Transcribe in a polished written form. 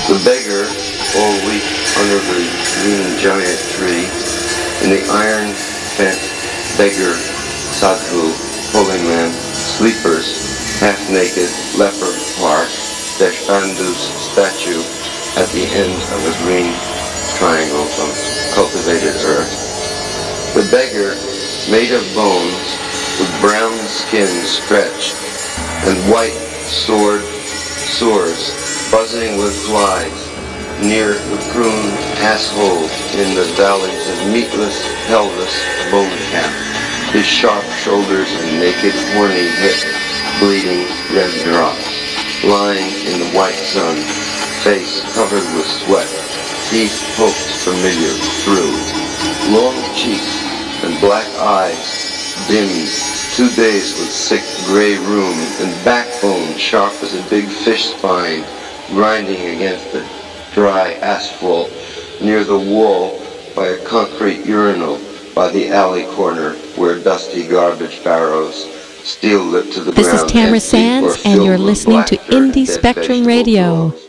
The beggar, all weak under the green giant tree, in the iron-fenced beggar sadhu, holy man, sleepers, half-naked leper park, Deshpandu's statue at the end of a green triangle from cultivated earth. The beggar, made of bones, with brown skin stretched, and white sores buzzing with flies, near the pruned asshole in the valleys of meatless pelvis bone cap, his sharp shoulders and naked horny hip bleeding red drops, lying in the white sun, face covered with sweat, teeth poked familiar through, long cheeks and black eyes dimmed, 2 days with sick gray rheum and backbone sharp as a big fish spine grinding against the dry asphalt near the wall by a concrete urinal by the alley corner where dusty garbage barrows, steel lit to the ground. This is Tamara Sands, and you're listening to Indie Spectrum Radio.